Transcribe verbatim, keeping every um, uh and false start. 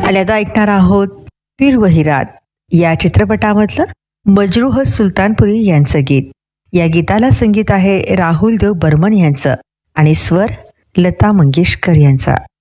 आणि आता ऐकणार आहोत फिर वही रात या चित्रपटामधलं मजरूह सुलतानपुरी यांचं गीत. या गीताला संगीत आहे राहुल देव बर्मन यांचं आणि स्वर लता मंगेशकर यांचा.